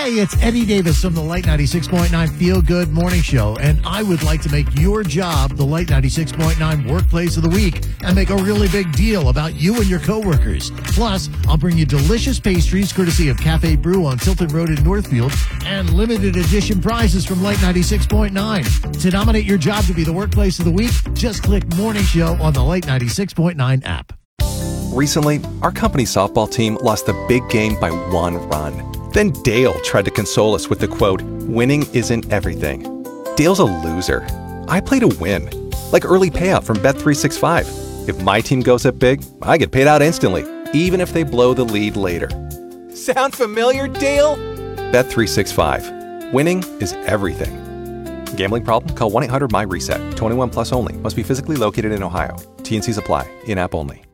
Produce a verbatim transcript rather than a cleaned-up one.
Hey, it's Eddie Davis from the Light ninety-six point nine Feel Good Morning Show, and I would like to make your job the Light ninety-six point nine Workplace of the Week and make a really big deal about you and your coworkers. Plus, I'll bring you delicious pastries courtesy of Cafe Brew on Tilton Road in Northfield and limited edition prizes from Light ninety-six point nine. To nominate your job to be the Workplace of the Week, just click Morning Show on the Light ninety-six point nine app. Recently, our company softball team lost the big game by one run. Then Dale tried to console us with the quote, "Winning isn't everything." Dale's a loser. I play to win. Like early payout from Bet three sixty-five. If my team goes up big, I get paid out instantly, even if they blow the lead later. Sound familiar, Dale? Bet three sixty-five. Winning is everything. Gambling problem? Call one eight hundred M Y RESET. twenty-one plus only. Must be physically located in Ohio. T N Cs apply. In-app only.